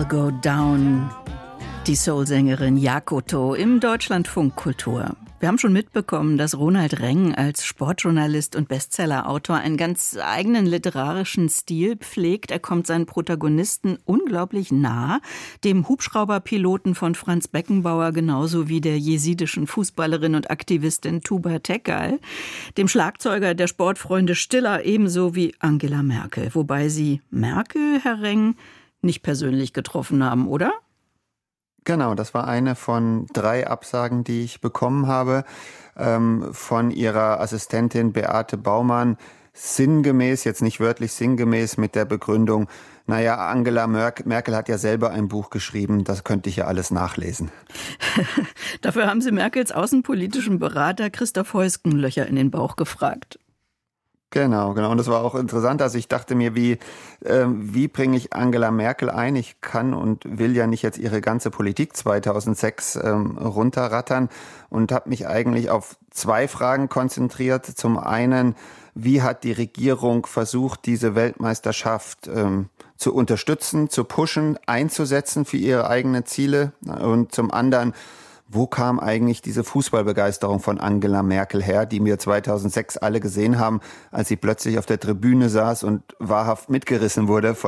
Will Go Down. Die Soul-Sängerin Jakoto im Deutschlandfunk Kultur. Wir haben schon mitbekommen, dass Ronald Reng als Sportjournalist und Bestsellerautor einen ganz eigenen literarischen Stil pflegt. Er kommt seinen Protagonisten unglaublich nah, dem Hubschrauberpiloten von Franz Beckenbauer genauso wie der jesidischen Fußballerin und Aktivistin Tuba Tekal, dem Schlagzeuger der Sportfreunde Stiller ebenso wie Angela Merkel. Wobei Sie Merkel, Herr Reng, nicht persönlich getroffen haben, oder? Genau, das war eine von 3 Absagen, die ich bekommen habe, von ihrer Assistentin Beate Baumann, sinngemäß, jetzt nicht wörtlich sinngemäß, mit der Begründung, naja, Angela Merkel hat ja selber ein Buch geschrieben, das könnte ich ja alles nachlesen. Dafür haben Sie Merkels außenpolitischen Berater Christoph Heusken Löcher in den Bauch gefragt. Genau. Und das war auch interessant. Also ich dachte mir, wie bringe ich Angela Merkel ein? Ich kann und will ja nicht jetzt ihre ganze Politik 2006 runterrattern und habe mich eigentlich auf 2 Fragen konzentriert. Zum einen, wie hat die Regierung versucht, diese Weltmeisterschaft zu unterstützen, zu pushen, einzusetzen für ihre eigenen Ziele? Und zum anderen, wo kam eigentlich diese Fußballbegeisterung von Angela Merkel her, die wir 2006 alle gesehen haben, als sie plötzlich auf der Tribüne saß und wahrhaft mitgerissen wurde von